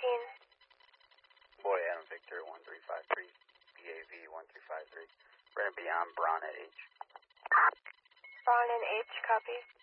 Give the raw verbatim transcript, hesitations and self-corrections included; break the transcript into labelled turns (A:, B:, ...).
A: fifteen.
B: Boy, Adam Victor, one three five three. B A V, one three five three. We're going to be on Braun at H.
A: Braun and H, copy.